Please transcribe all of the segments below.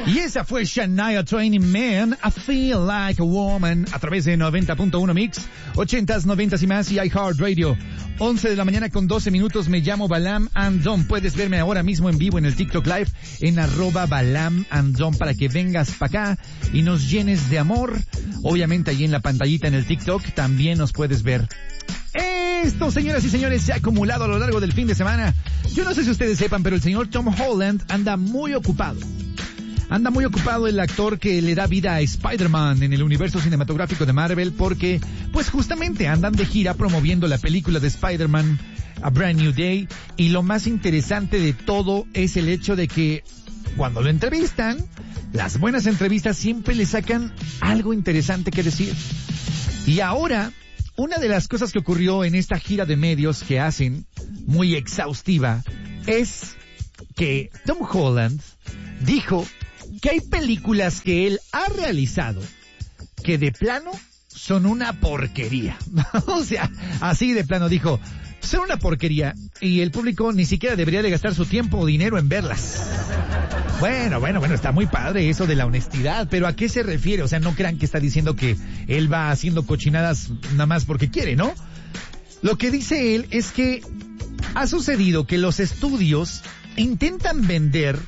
Y esa fue Shania Twain, Man, I Feel Like a Woman, a través de 90.1 Mix, 80s, 90s y más, y iHeartRadio. 11 de la mañana con 12 minutos, me llamo Balam Andon. Puedes verme ahora mismo en vivo en el TikTok Live, en @Balam Andon, para que vengas para acá y nos llenes de amor. Obviamente ahí en la pantallita en el TikTok también nos puedes ver. Esto, señoras y señores, se ha acumulado a lo largo del fin de semana. Yo no sé si ustedes sepan, pero el señor Tom Holland anda muy ocupado. Anda muy ocupado el actor que le da vida a Spider-Man en el universo cinematográfico de Marvel, porque pues justamente andan de gira promoviendo la película de Spider-Man, A Brand New Day, y lo más interesante de todo es el hecho de que cuando lo entrevistan, las buenas entrevistas siempre le sacan algo interesante que decir. Y ahora, una de las cosas que ocurrió en esta gira de medios que hacen, muy exhaustiva, es que Tom Holland dijo que hay películas que él ha realizado que de plano son una porquería. O sea, así de plano dijo, son una porquería y el público ni siquiera debería de gastar su tiempo o dinero en verlas. Bueno, está muy padre eso de la honestidad, pero ¿a qué se refiere? O sea, no crean que está diciendo que él va haciendo cochinadas nada más porque quiere, ¿no? Lo que dice él es que ha sucedido que los estudios intentan vender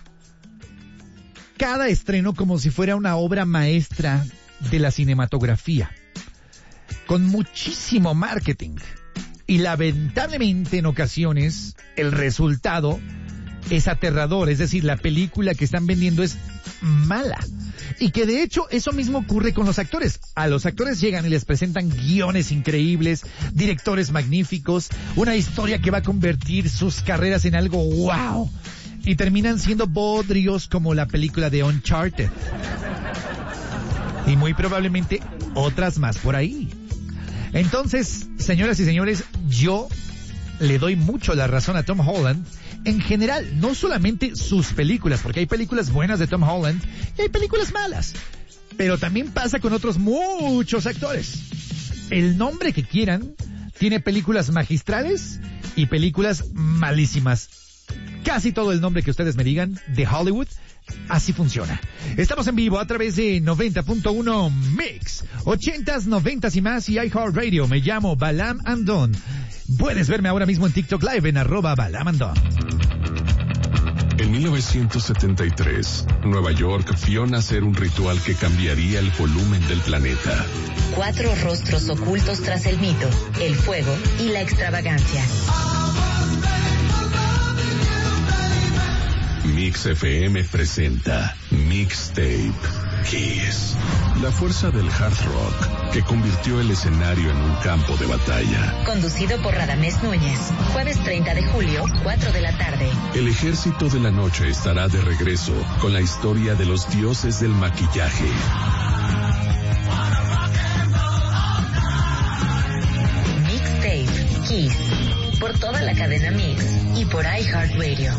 cada estreno como si fuera una obra maestra de la cinematografía, con muchísimo marketing. Y lamentablemente en ocasiones el resultado es aterrador, es decir, la película que están vendiendo es mala. Y que de hecho eso mismo ocurre con los actores. A los actores llegan y les presentan guiones increíbles, directores magníficos, una historia que va a convertir sus carreras en algo wow. Y terminan siendo bodrios como la película de Uncharted. Y muy probablemente otras más por ahí. Entonces, señoras y señores, yo le doy mucho la razón a Tom Holland. En general, no solamente sus películas, porque hay películas buenas de Tom Holland y hay películas malas. Pero también pasa con otros muchos actores. El nombre que quieran, tiene películas magistrales y películas malísimas. Casi todo el nombre que ustedes me digan de Hollywood, así funciona. Estamos en vivo a través de 90.1 Mix, 80s, 90s y más, y iHeartRadio. Me llamo Balam Andon. Puedes verme ahora mismo en TikTok Live en @Balam Andon. En 1973, Nueva York vio nacer un ritual que cambiaría el volumen del planeta. 4 rostros ocultos tras el mito, el fuego y la extravagancia. Mix FM presenta Mixtape Kiss. La fuerza del hard rock que convirtió el escenario en un campo de batalla. Conducido por Radamés Núñez. Jueves 30 de julio, 4 de la tarde. El ejército de la noche estará de regreso con la historia de los dioses del maquillaje. Mixtape Kiss. Por toda la cadena Mix y por iHeartRadio.